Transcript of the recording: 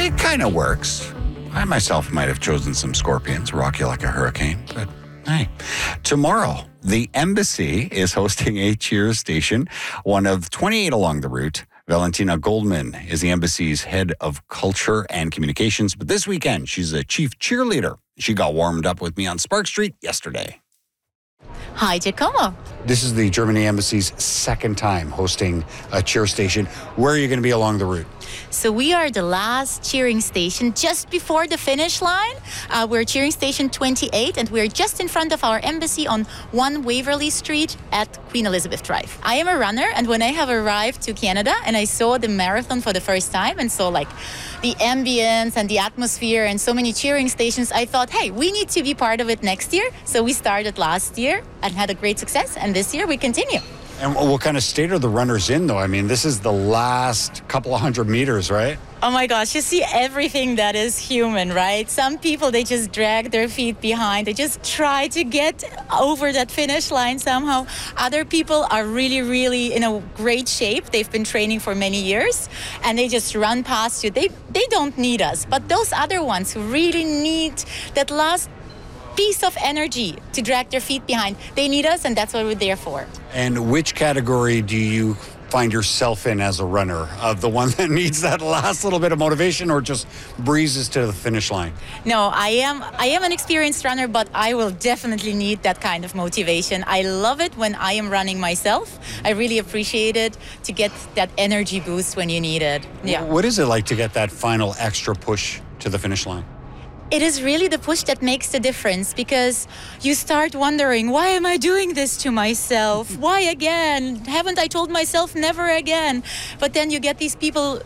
It kind of works. I myself might have chosen some scorpions, rock you like a hurricane, but hey. Tomorrow, the Embassy is hosting a cheer station, one of 28 along the route. Valentina Goldman is the Embassy's head of culture and communications, but this weekend, she's a chief cheerleader. She got warmed up with me on Spark Street yesterday. Hi, Giacomo. This is the Germany Embassy's second time hosting a cheer station. Where are you going to be along the route? So we are the last cheering station just before the finish line. We're cheering station 28, and we're just in front of our embassy on 1 Waverly Street at Queen Elizabeth Drive. I am a runner, and when I have arrived to Canada and I saw the marathon for the first time and saw like the ambience and the atmosphere and so many cheering stations, I thought, hey, we need to be part of it next year. So we started last year and had a great success, and this year we continue. And what kind of state are the runners in, though? I mean, this is the last couple of hundred meters, right? Oh my gosh, you see everything that is human, right? Some people, they just drag their feet behind. They just try to get over that finish line somehow. Other people are really, really in a great shape. They've been training for many years, and they just run past you. They don't need us. But those other ones who really need that last piece of energy to drag their feet behind, they need us, and that's what we're there for. And which category do you find yourself in as a runner? Of the one that needs that last little bit of motivation, or just breezes to the finish line? No, I am an experienced runner, but I will definitely need that kind of motivation. I love it when I am running myself. I really appreciate it to get that energy boost when you need it. Yeah. What is it like to get that final extra push to the finish line? It is really the push that makes the difference, because you start wondering, why am I doing this to myself? Why again? Haven't I told myself never again? But then you get these people